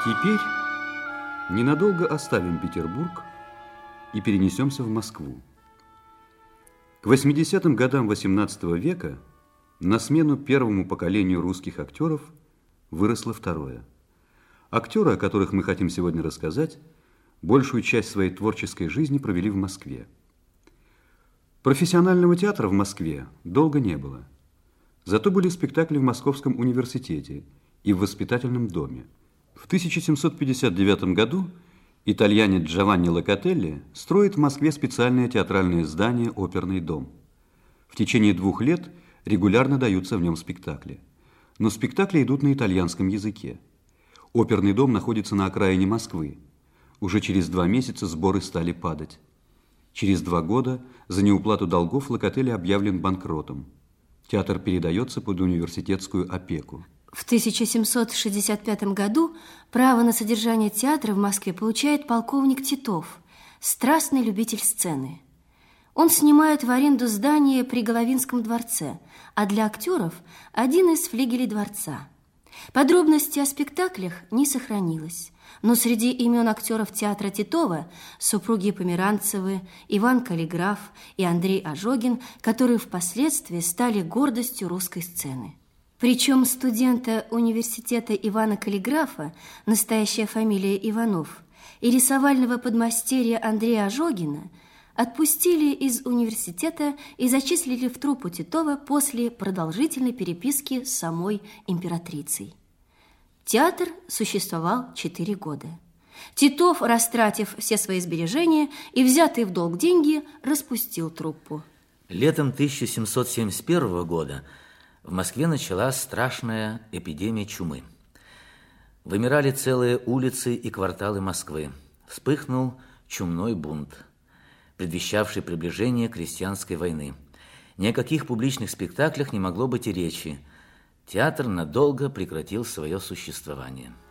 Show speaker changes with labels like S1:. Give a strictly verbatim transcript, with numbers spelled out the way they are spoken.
S1: Теперь ненадолго оставим Петербург и перенесемся в Москву. К восьмидесятым годам восемнадцатого века на смену первому поколению русских актеров выросло второе. Актеры, о которых мы хотим сегодня рассказать, большую часть своей творческой жизни провели в Москве. Профессионального театра в Москве долго не было. Зато были спектакли в Московском университете и в воспитательном доме. В тысяча семьсот пятьдесят девятом году итальянец Джованни Локотелли строит в Москве специальное театральное здание «Оперный дом». В течение двух лет регулярно даются в нем спектакли. Но спектакли идут на итальянском языке. Оперный дом находится на окраине Москвы. Уже через два месяца сборы стали падать. Через два года за неуплату долгов Локотелли объявлен банкротом. Театр передается под университетскую опеку.
S2: В тысяча семьсот шестьдесят пятом году право на содержание театра в Москве получает полковник Титов, страстный любитель сцены. Он снимает в аренду здание при Головинском дворце, а для актеров один из флигелей дворца. Подробностей о спектаклях не сохранилось, но среди имен актеров театра Титова супруги Померанцевы, Иван Каллиграф и Андрей Ожогин, которые впоследствии стали гордостью русской сцены. Причем студента университета Ивана Каллиграфа, настоящая фамилия Иванов, и рисовального подмастерья Андрея Ожогина отпустили из университета и зачислили в труппу Титова после продолжительной переписки с самой императрицей. Театр существовал четыре года. Титов, растратив все свои сбережения и взятые в долг деньги, распустил труппу.
S3: Летом тысяча семьсот семьдесят первого года в Москве началась страшная эпидемия чумы. Вымирали целые улицы и кварталы Москвы. Вспыхнул чумной бунт, предвещавший приближение крестьянской войны. Ни о каких публичных спектаклях не могло быть и речи. Театр надолго прекратил свое существование.